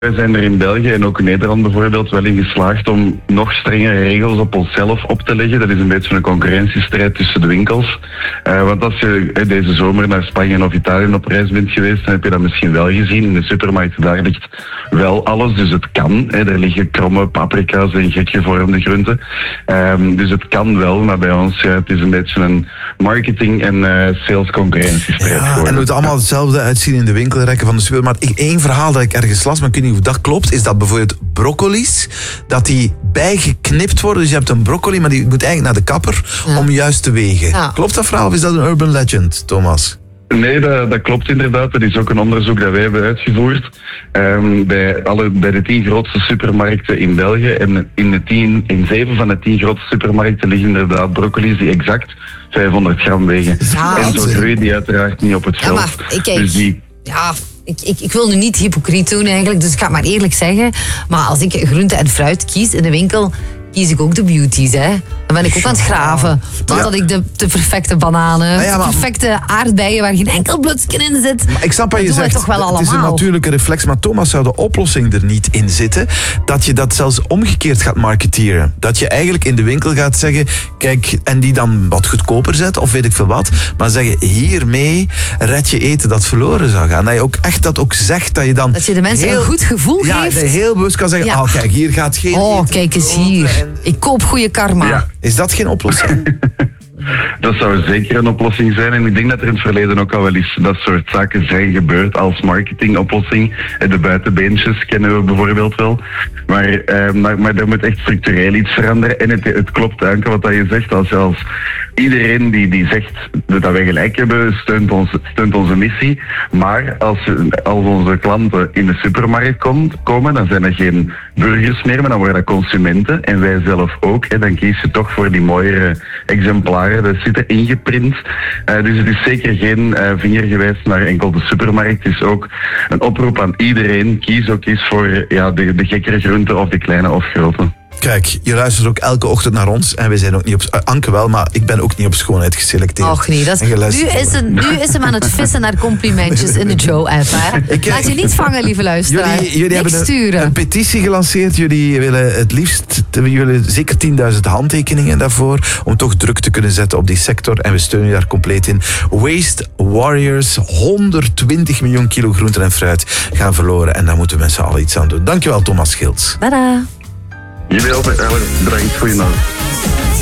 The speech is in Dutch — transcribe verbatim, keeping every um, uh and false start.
Wij zijn er in België en ook in Nederland bijvoorbeeld wel in geslaagd om nog strengere regels op onszelf op te leggen. Dat is een beetje een concurrentiestrijd tussen de winkels. Uh, want als je uh, deze zomer naar Spanje of Italië op reis bent geweest, dan heb je dat misschien wel gezien. In de supermarkten daar ligt wel alles, dus het kan. Hè. Er liggen kromme paprika's en gek gevormde groenten. Um, dus het kan wel, maar bij ons ja, het is een beetje een marketing- en uh, sales concurrentiestrijd. Ja, en het moet allemaal hetzelfde uitzien in de winkelrekken van de supermarkt. Eén verhaal dat ik ergens las, maar ik weet niet of dat klopt, is dat bijvoorbeeld broccoli's, dat die bijgeknipt worden. Dus je hebt een broccoli, maar die moet eigenlijk naar de kapper ja. om juist te wegen. Ja. Klopt dat verhaal of is dat een urban legend, Thomas? Nee, dat, dat klopt inderdaad. Dat is ook een onderzoek dat wij hebben uitgevoerd. Um, bij, alle, bij de tien grootste supermarkten in België. En in, de tien, in zeven van de tien grootste supermarkten liggen inderdaad broccoli's die exact vijfhonderd gram wegen. Ja, en zo groeien die uiteraard niet op het veld. Ja, maar ik, dus die... ja, ik, ik, ik wil nu niet hypocriet doen eigenlijk, dus ik ga het maar eerlijk zeggen. Maar als ik groente en fruit kies in de winkel, kies ik ook de beauties, hè. Dan ben ik ook aan het graven. Dan ja. had ik de, de perfecte bananen, ah ja, maar, de perfecte aardbeien waar geen enkel blutsje in zit. Maar ik snap wat je zegt, toch wel het is een natuurlijke reflex, maar Thomas, zou de oplossing er niet in zitten dat je dat zelfs omgekeerd gaat marketeren? Dat je eigenlijk in de winkel gaat zeggen, kijk, en die dan wat goedkoper zet, of weet ik veel wat, maar zeggen, hiermee red je eten dat verloren zou gaan. Dat je ook echt dat ook zegt, dat je dan... Dat je de mensen heel, een goed gevoel ja, geeft. Ja, dat je heel bewust kan zeggen, ja. oh kijk, hier gaat geen Oh, eten kijk eens hier. En... Ik koop goede karma. Ja. Is dat geen oplossing? Dat zou zeker een oplossing zijn. En ik denk dat er in het verleden ook al wel eens dat soort zaken zijn gebeurd als marketingoplossing. De buitenbeentjes kennen we bijvoorbeeld wel. Maar, eh, maar, maar er moet echt structureel iets veranderen. En het, het klopt, Anke, wat dat je zegt. Als, als iedereen die, die zegt dat wij gelijk hebben, steunt, ons, steunt onze missie. Maar als, als onze klanten in de supermarkt komt, komen, dan zijn er geen burgers meer, maar dan worden dat consumenten. En wij zelf ook. Hè, dan kies je toch voor die mooiere exemplaren. Dat zitten ingeprint. Uh, dus het is zeker geen uh, vingergewijs naar enkel de supermarkt. Het is ook een oproep aan iedereen. Kies ook eens voor ja, de, de gekkere groenten of de kleine of grote. Kijk, je luistert ook elke ochtend naar ons en wij zijn ook niet op... Uh, Anke wel, maar ik ben ook niet op schoonheid geselecteerd. Och nee, dat is, nu, is het, nu is hem aan het vissen naar complimentjes in de Joe-app. Laat je niet vangen, lieve luisteraar. Jullie, jullie hebben een, een petitie gelanceerd. Jullie willen het liefst... Jullie willen zeker tienduizend handtekeningen daarvoor om toch druk te kunnen zetten op die sector. En we steunen je daar compleet in. Waste Warriors, honderdtwintig miljoen kilo groenten en fruit gaan verloren. En daar moeten we met z'n allen iets aan doen. Dankjewel, Thomas Schilds. Tada. Jullie ook bedankt voor je naam.